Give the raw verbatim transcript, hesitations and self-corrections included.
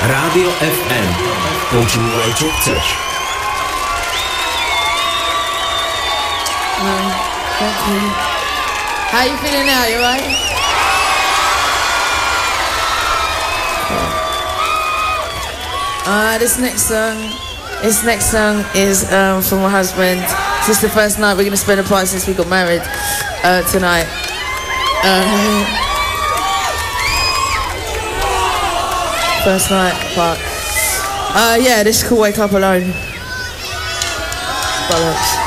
Rádio ef em. Počúvaj, čo chceš. Um, thank you. How you feeling now? You alright? Uh, this next song, this next song is um, for my husband. This is the first night we're gonna spend apart since we got married uh, tonight. Uh, first night apart. Uh, yeah, this is called Wake Up Alone. Bollocks.